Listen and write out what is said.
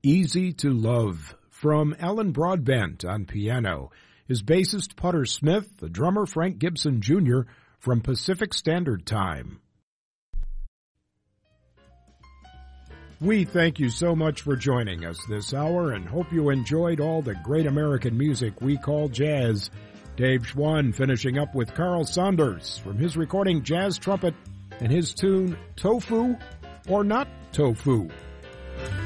Easy to Love from Alan Broadbent on piano is bassist Putter Smith, the drummer Frank Gibson Jr. from Pacific Standard Time. We thank you so much for joining us this hour and hope you enjoyed all the great American music we call jazz. Dave Schwann finishing up with Carl Saunders from his recording Jazz Trumpet and his tune Tofu or Not Tofu.